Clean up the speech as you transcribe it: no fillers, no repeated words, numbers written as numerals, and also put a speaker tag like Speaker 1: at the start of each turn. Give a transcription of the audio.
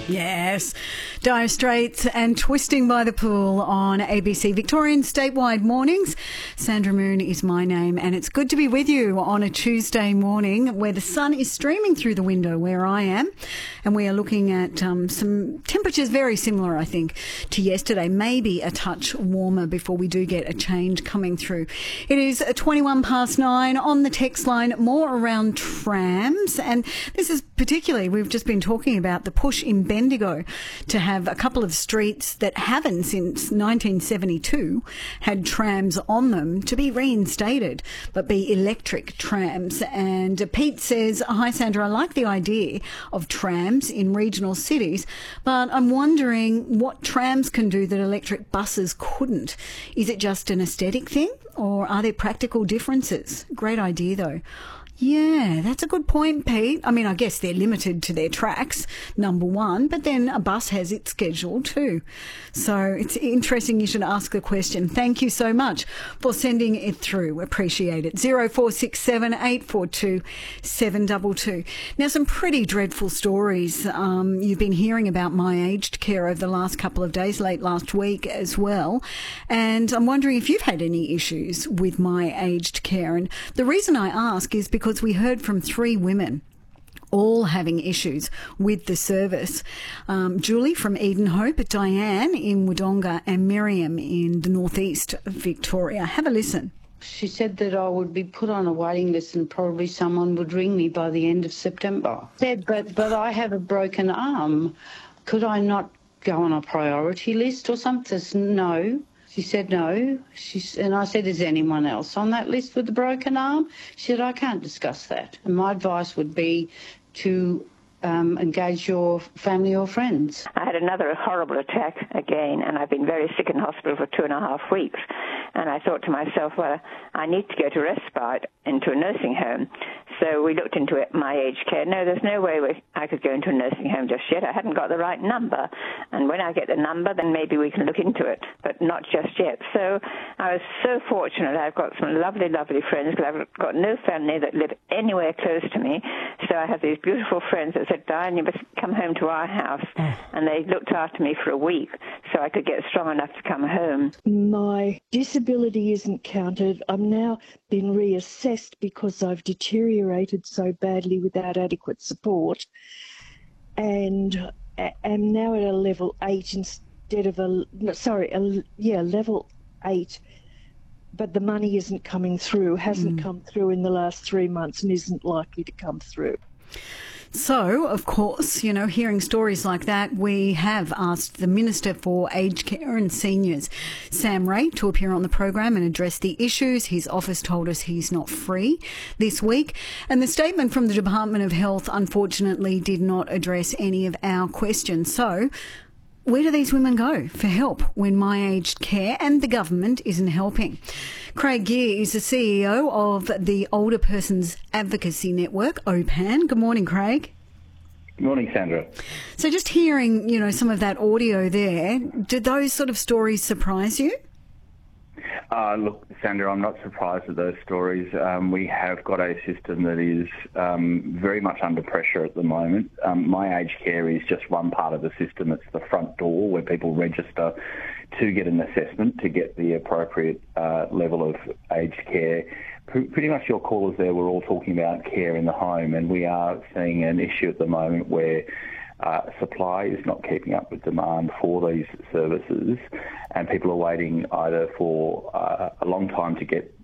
Speaker 1: Yes. Dire Straits and Twisting by the Pool on ABC Victorian statewide mornings. Sandra Moon is my name, and it's good to be with you on a Tuesday morning where the sun is streaming through the window where I am, and we are looking at some temperatures very similar, I think, to yesterday, maybe a touch warmer before we do get a change coming through. It is 9:21 on the text line, more around trams, and this is particularly, we've just been talking about the push in Bendigo to have a couple of streets that haven't since 1972 had trams on them to be reinstated, but be electric trams. And Pete says, "Hi Sandra, I like the idea of trams in regional cities, but I'm wondering what trams can do that electric buses couldn't. Is it just an aesthetic thing, or are there practical differences?" Great idea though. Yeah, that's a good point, Pete. I mean, I guess they're limited to their tracks, number one, but then a bus has its schedule too. So it's interesting you should ask the question. Thank you so much for sending it through. Appreciate it. 0467 842 722. Now, some pretty dreadful stories. You've been hearing about my aged care over the last couple of days, late last week as well. And I'm wondering if you've had any issues with my aged care. And the reason I ask is because we heard from 3 women all having issues with the service. Julie from Eden Hope, Diane in Wodonga, and Miriam in the northeast of Victoria. Have a listen.
Speaker 2: She said that I would be put on a waiting list and probably someone would ring me by the end of September. Said, but I have a broken arm. Could I not go on a priority list or something? No. She said no. And I said, is anyone else on that list with a broken arm? She said, I can't discuss that. And my advice would be to engage your family or friends.
Speaker 3: I had another horrible attack again, and I've been very sick in hospital for 2.5 weeks. And I thought to myself, well, I need to go to respite into a nursing home. So we looked into it, my aged care. No, there's no way I could go into a nursing home just yet. I hadn't got the right number. And when I get the number, then maybe we can look into it, but not just yet. So I was so fortunate. I've got some lovely, lovely friends, because I've got no family that live anywhere close to me. So I have these beautiful friends that said, Diane, you must come home to our house. And they looked after me for a week so I could get strong enough to come home.
Speaker 4: My disability isn't counted. I'm now been reassessed because I've deteriorated so badly without adequate support, and am now at a level 8 instead of level 8. But the money isn't coming through, hasn't come through in the last 3 months, and isn't likely to come through.
Speaker 1: So, of course, you know, hearing stories like that, we have asked the Minister for Aged Care and Seniors, Sam Ray, to appear on the program and address the issues. His office told us he's not free this week. And the statement from the Department of Health, unfortunately, did not address any of our questions. So, where do these women go for help when my aged care and the government isn't helping? Craig Gear is the CEO of the Older Persons Advocacy Network, OPAN. Good morning, Craig.
Speaker 5: Good morning, Sandra.
Speaker 1: So just hearing, you know, some of that audio there, did those sort of stories surprise you?
Speaker 5: Look, Sandra, I'm not surprised at those stories. We have got a system that is very much under pressure at the moment. My aged care is just one part of the system. It's the front door where people register to get an assessment, to get the appropriate level of aged care. Pretty much your callers there were all talking about care in the home, and we are seeing an issue at the moment where supply is not keeping up with demand for these services, and people are waiting either for a long time to get